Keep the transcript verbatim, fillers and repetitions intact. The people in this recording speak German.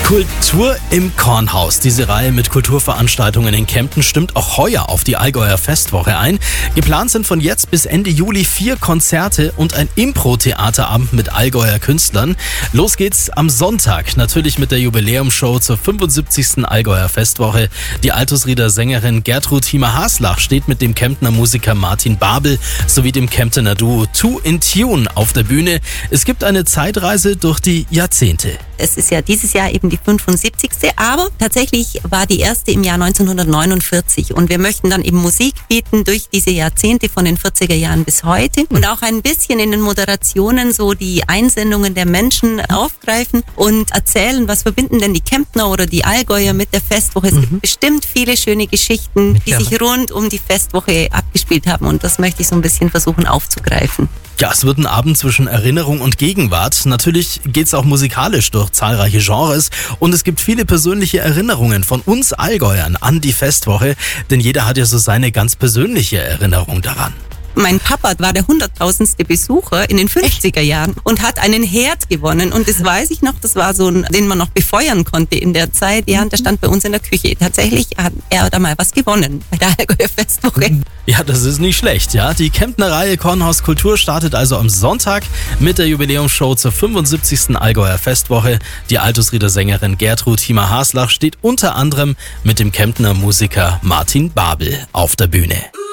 Kultur im Kornhaus. Diese Reihe mit Kulturveranstaltungen in Kempten stimmt auch heuer auf die Allgäuer Festwoche ein. Geplant sind von jetzt bis Ende Juli vier Konzerte und ein Impro-Theaterabend mit Allgäuer Künstlern. Los geht's am Sonntag, natürlich mit der Jubiläumsshow zur fünfundsiebzigsten Allgäuer Festwoche. Die Altusrieder Sängerin Gertrud Hiemer-Haslach steht mit dem Kemptner Musiker Martin Babel sowie dem Kemptener Duo Two in Tune auf der Bühne. Es gibt eine Zeitreise durch die Jahrzehnte. Es ist ja dieses Jahr eben die fünfundsiebzigste aber tatsächlich war die erste im Jahr neunzehnhundertneunundvierzig und wir möchten dann eben Musik bieten durch diese Jahrzehnte von den vierziger Jahren bis heute und auch ein bisschen in den Moderationen so die Einsendungen der Menschen aufgreifen und erzählen, was verbinden denn die Kemptner oder die Allgäuer mit der Festwoche. Es mhm. gibt bestimmt viele schöne Geschichten, die sich rund um die Festwoche abgespielt haben und das möchte ich so ein bisschen versuchen aufzugreifen. Ja, es wird ein Abend zwischen Erinnerung und Gegenwart. Natürlich geht's auch musikalisch durch zahlreiche Genres und es gibt viele persönliche Erinnerungen von uns Allgäuern an die Festwoche, denn jeder hat ja so seine ganz persönliche Erinnerung daran. Mein Papa war der hunderttausendste Besucher in den fünfziger Jahren und hat einen Herd gewonnen. Und das weiß ich noch, das war so ein, den man noch befeuern konnte in der Zeit. Ja, und der stand bei uns in der Küche. Tatsächlich hat er da mal was gewonnen bei der Allgäuer Festwoche. Ja, das ist nicht schlecht, ja. Die Kemptner Reihe Kornhaus Kultur startet also am Sonntag mit der Jubiläumsshow zur fünfundsiebzigsten Allgäuer Festwoche. Die Altusrieder Sängerin Gertrud Hiemer-Haslach steht unter anderem mit dem Kemptner Musiker Martin Babel auf der Bühne.